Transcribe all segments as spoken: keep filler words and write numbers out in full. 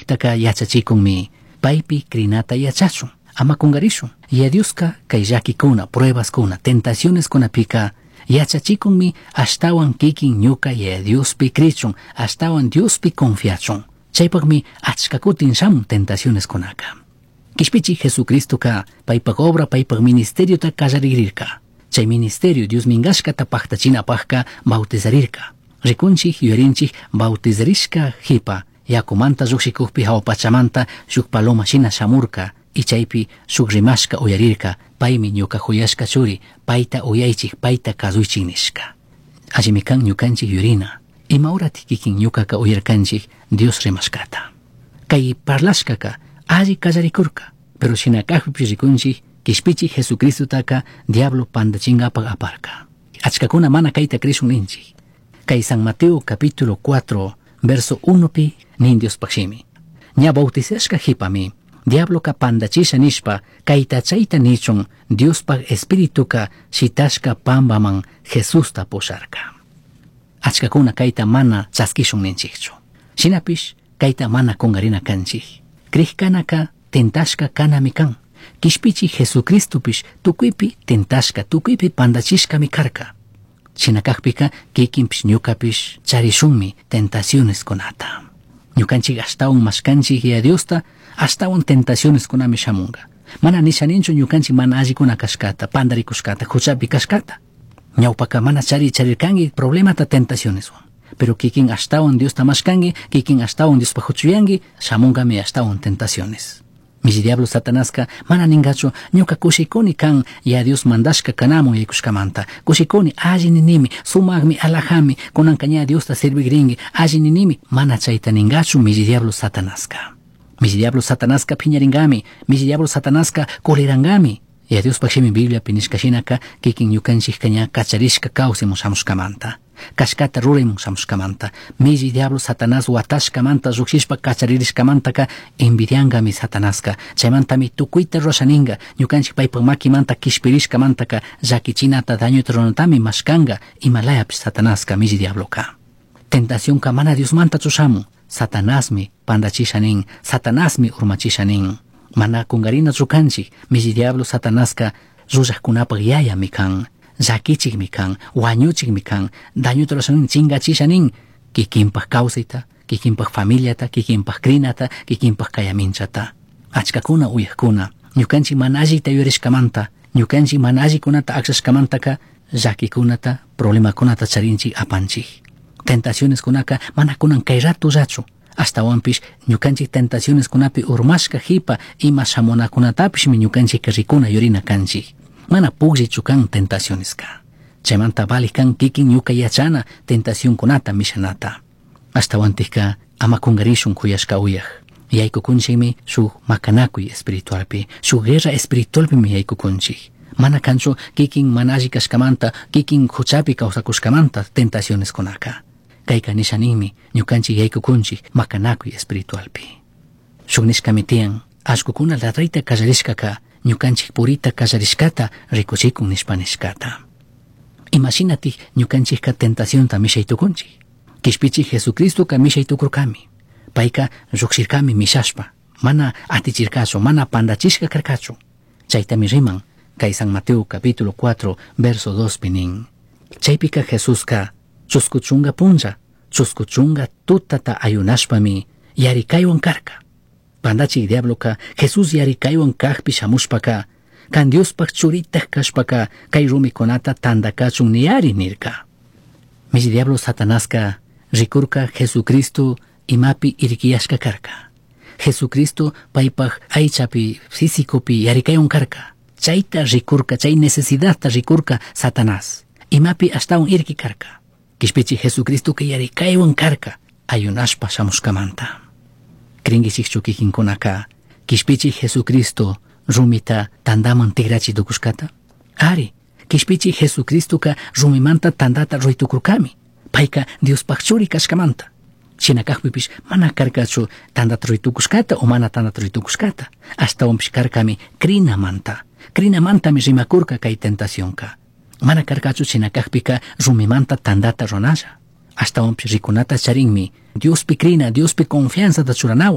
Jesucristaka yachachikunmi paypi krinata yachachun ama kungarishun yadiuska kay llakikuna pruebaskuna tentacioneskunapika yachachikunmi ashtawan kikin ñuka yadiuspi krichun ashtawan Diospi confiachun chaypakmi achka kutin shamun tentacioneskunaka kishpichi Jesucristoka paypak obra paypak ministeriota kallaririrka chay ministerio Dios mingashkata paktachinapakka bautizarirka rikunchik yuyarinchik bautizarishka hipa yakumanta lluqsikukpi hawa pachamanta shuk paloma shina shamurka y chaypi shuk rimashka uyarirka paymi ñuka huyashka churi payta uyaychik payta kazuychik nishka allimi kan ñukanchik yurina imaurati kikin ñukaka uyarkanchik Dios rimashkata kay parlashkaka alli kallarikurka pero shinakajpi rikunchik kishpichik Jesucristotaka diablo pandachingapak aparka achkakuna mana kayta krishun ninchik kay San Mateo capítulo cuatro verso uno pi nin Dios pakshimi ña bautizashka hipami diablo ka pandachisha nishpa kayta chayta nichun Dios pak espirituka shitashka pambaman Jesusta posharka achkakuna kayta mana chaskishun ninchikchu shinapish kayta mana kungarina kanchik krikkanaka tentashka kanami kan kishpichi Jesucristopish tukuypi tentashka tukuypi pandachishkami karka shinakakpika kikinpish ñukapish charishunmi tentaciones kunata ñukanchik ashtawan mashkanchik ya Diosta ashtawan tentaciones kunami shamunga mana nishaninchu ñukanchik mana allikuna kashkata pandarikushkata huchapi kashkata ñawpaka mana chari charirkangi problemata tentaciones pero kikin ashtawan Diosta mashkangi kikin ashtawan Diospa huchuyangi shamungami ashtawan tentaciones Misi diablo Satanaska mana ningachu ñuka kushikuni kan ya Dios mandashka kanamun yaykushkamanta kushikuni alli ninimi sumagmi alajami kunanka ña Diosta servigringi alli ninimi mana chayta ningachu misi diablo Satanaska misi diablo Satanaska piñaringami misi diablo Satanaska kulirangami ya Dios pakshimi Biblia pinishkashinaka kikin ñukanchik ña kacharishka kawsimun shamushkamanta kashkata ruraymun shamushkamanta misi diablo Satanás watashkamanta lluqshishpa kacharirishkamantaka envidiangami Satanaska chaymantami tukuyta rurashaninga ñukanchik paypak makimanta kishpirishkamantaka llakichinata dañuta runatami mashkanga imalayapish Satanaska misi diabloka tentacionka mana Diosmanta chushamun Satanasmi pandachishanin Satanasmi urmachishanin mana kungarina rukanchik misi diablo Satanaska rullaqkunapak yayami kan llakichikmi kan wañuchikmi kan dañuta rurashanin chingachishanin kikinpak kawsayta kikinpak familiata kikinpak krinata kikinpak kayaminchata achkakuna uyaqkuna ñukanchik mana allita yurishkamanta ñukanchik mana allikunata akshashkamantaka llakikunata problemakunata charinchik apanchik tentaciones kunaka mana kunan kay rato rachu ashtawanpish ñukanchik tentaciones kunapi urmashka hipa ima shamunakunatapishmi ñukanchik rikuna yurina kanchik mana pugllichu kan tentacioneska chaymanta valik kan kikin ñuka yachana tentación kunata mishanata ashtawantika ama kungarishun kuyashka uyaq yaykukunchikmi shuk makanakuy espiritualpi shuk guerra espiritualpimi yaykukunchik mana kanchu kikin mana alli kashkamanta kikin huchapi kawsakushkamanta tentaciones kunaka kayka nishaninmi ñukanchik yaykukunchik makanakuy espiritualpi shuk nishkami tiyan allkukuna ladrayta kallarishkaka ñukanchik purita kallarishkata rikuchikun nishpa nishkata imashinati ñukanchikka tentacionta mishaytukunchik kishpichik Jesucristoka mishaytukurkami payka lluqshirkami mishashpa mana atichirkachu mana pandachishka karkachu chaytami riman kay San Mateo capítulo cuatro verso dos pinin chaypika Jesuska chuskuchunga puncha chuskuchunga tutata ayunashpami yarikaywan karka pandachik diabloka Jesús yarikaywan kajpi shamushpaka kan Diospak churitaj kashpaka kay rumikunata tandakachun niyari nirka misi diablo Satanaska rikurka Jesucristo imapi irkiyashka karka Jesucristo paypak aychapi físicopi yarikaywan karka chayta rikurka chay necesidadta rikurka Satanás imapi ashtawan irki karka kishpichi Jesucristo que yarikaywan karka ayunashpa shamushkamanta kringichikchu kikinkunaka kishpichi Jesucristo rumita tandaman tigrachi tukushkata ari kishpichi Jesucristoka rumimanta tandata ruytukurkami payka Diospak churi kashkamanta shinakakpipish mana karkachu tandata ruytukushkata o mana tandata ruytukushkata ashtawanpish karkami krinamanta krinamantami rimakurka kay tentacionka mana karkachu shinakakpika rumimanta tandata runasha ashtawanpish rikunata charinmi Diospi krina Diospi confianzata churanawan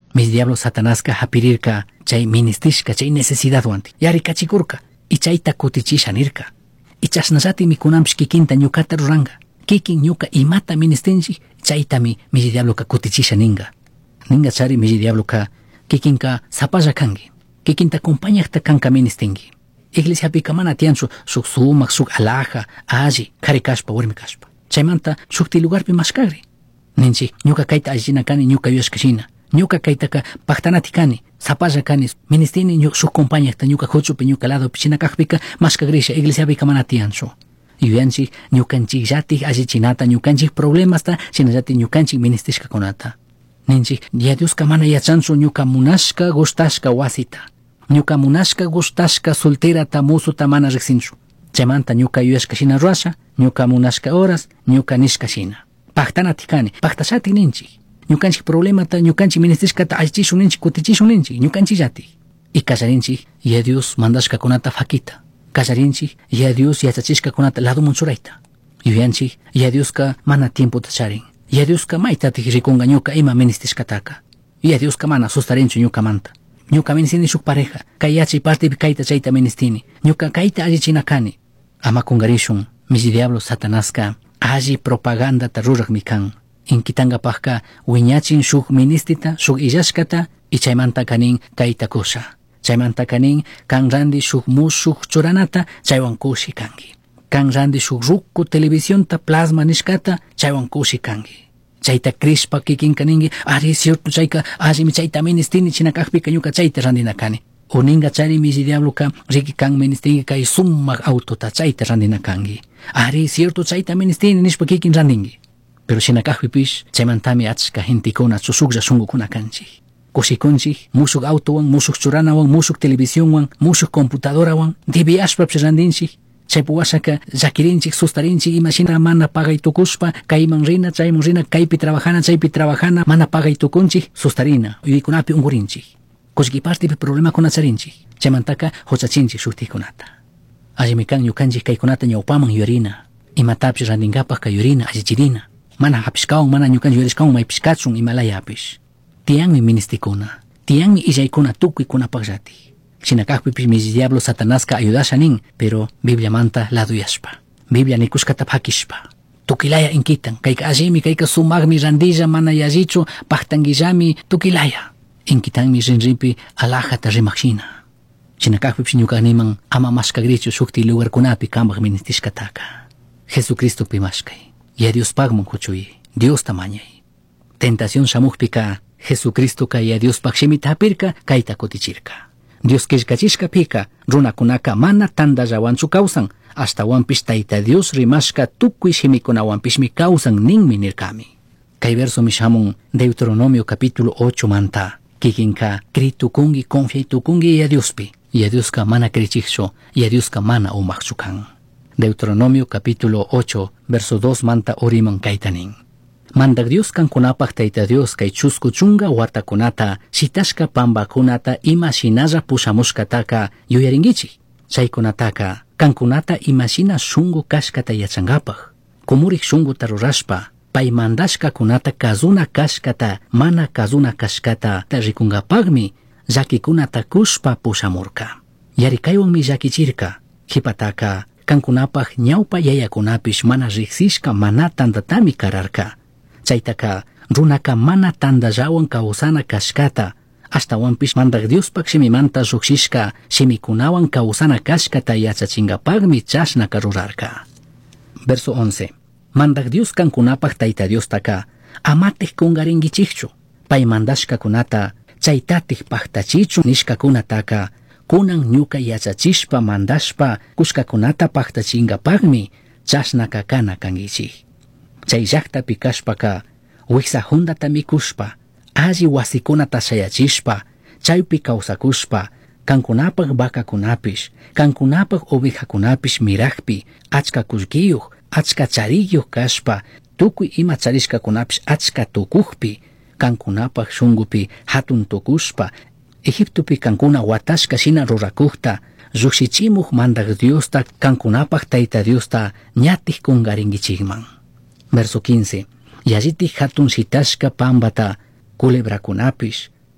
mis diablo Satanaska hapirirka chay ministishka chay necesidad wanti yari kachikurka y chayta kutichisha nirka y chasnallati mikunampish kikinta ñukata ruranga kikin ñuka imata ministinchi chaytami mis diablo ka kutichisha ninga ninga chari mis diablo ka kikinka zapalla kangi kikinta acompañakta kanka ministingi iglesia pika mana tianchu suk sumak suk alaja alli kari kashpa warmi kashpa chaymanta shukti lugarpi mashkagri ninchi ñuka kayta allina kani ñuka yuyashkashina ñuka kaytaka paktanati kani zapalla kani ministini ñuka suk compañakta ñuka huchupi ñuka lado pichina kajpika mashkagrisha iglesia pika mana tianchu yuyanchik ñukanchik llatik allichinata ñukanchik problemasta shinallati ñukanchik ministishkakunata ninchik ya Dioska mana yachanchu ñuka munashka gustashka wasita ñuka munashka gustashka solterata musuta mana riqsinchu chaymanta ñuka yuyashkashina ruasha ñuka munashka horas ñuka nishkashina paktanati kani paktashati ninchik ñukanchik problemata ñukanchik ministishkata allichishun ninchik kutichishun ninchik ñukanchik llatik y kallarinchik ya Dios mandashkakunata fakita kallarinchik ya Dios yachachishkakunata lado munchurayta yuyanchik ya Dioska mana tiempota charin ya Dioska maytatik rikunga ñuka ima ministishkataka ya Dioska mana sustarinchu ñuka manta ñuka ministini shuk pareja kay yachay partipi kayta chayta ministini ñuka kayta allichina kani ama kungarishun mis diablo Satanaska alli propagandata ruraqmi kan inkitangapajka wiñachin shuk ministita shuk illashkata y chaymanta kanin kayta kusha chaymanta kanin kan randi shuk mushuk churanata chaywan kushi kangi kan randi shuk ruku televisionta plasma nishkata chaywan kushi kangi chayta krishpa kikin kaningi ari cierto chayka allimi chayta ministini china kajpika ñuka chayta randina kani uninga chari misi diablo ka riki kan ministingi kay summaq autota chayta randina kangi ari cierto chayta ministini nishpa kikin randingi pero china kajpipish chaymantami achka gentikuna chusuklla shungukuna kanchik kushikunchik mushuk autowan mushuk churanawan mushuk televisionwan mushuk computadorawan diviashpapish randinchik chaypu washaka llakirinchik sustarinchik imashina mana pagay tukushpa kayman rina chayman rina kaypi trabajana chaypi trabajana mana pagay tukunchik sustarina uykunapi ungurinchik kushkipartipi problema kuna charinchik chaymantaka huchachinchik shuktikunata allimi kan ñukanchik kaykunata ñawpaman yurina imatapish randinkapak kay yurina allichirina mana hapishkawan mana ñukanchik yurishkawan maypishkachun imalayapish tiyanmi ministikuna tiyanmi illaykuna tukuykunapak llatik china kajpipish mis diablo Satanaska ayudasha nin pero Biblia manta laduyashpa Biblia nikushkata pakishpa tukilaya inkitan kayka allimi kayka sumaqmi randilla mana yallichu paktangillami tukilaya inkitanmi rinrinpi alajata rimaqshina china kajpipish ñuka niman ama mashkagrichu shukti lugarkunapi kambaq ministishkataka Jesucristopi mashkay ya Dios pagman huchuy Dios tamañay tentación shamujpika Jesucristo kaya Dios pakshimita hapirka kayta kutichirka Dios kishkachishka pika runakunaka mana tandallawanchu kawsan hasta wampish tayta Dios rimashka tukuy shimikunawanpishmi kawsan ninmi nirkami kay verso mishamun Deuteronomio capítulo ocho manta kikinka kritukungi confiaytukungi ya Diospi ya Dioska mana krichiksho ya Dioska mana umaqchu kan Deuteronomio capítulo ocho verso dos manta oriman kaytanin mandak Dios kankunapaq tayta Dios kay chusku chunga watakunata shitashka pambakunata imashinalla pushamushkataka yuyaringichik chaykunataka kankunata imashina shungu kashkata yachangapaq kumurik shunguta rurashpa pay mandashkakunata kazuna kashkata mana kazuna kashkata rikungapaqmi llakikunata kushpa pushamurka yarikaywanmi llakichirka hipataka kankunapaq ñawpa yayakunapish mana riqsishka mana tantatami kararka chaytaka runaka mana tandallawan kawsana kashkata hasta wampish mandak Diospaq shimimanta lluqshishka shimikunawan kawsana kashkata yachachinkapaqmi chashnaka rurarka verso once mandak Dios kankunapaq tayta Diostaka amatik kungarinkichikchu pay mandashkakunata chaytatik paqtachichu nishkakunataka kunan ñuka yachachishpa mandashpa kushkakunata paqtachinkapaqmi chashnaka kana kankichik chay llaqtapi kashpaka wiksa hundata mikushpa alli wasikunata shayachishpa chaypi kawsakushpa kankunapaq vakakunapish kankunapaq ovejakunapish miraqpi achka kullkiyuq achka chariyuq kashpa tukuy ima charishkakunapish achka tukuqpi kankunapaq shungupi hatun tukushpa Egiptopi kankuna watashka shina rurakuqta lluqsichimuq mandak Diosta kankunapaq tayta Diosta ñatik kungarinkichikman verso quince yallitik hatun shitashka pambata culebrakunapish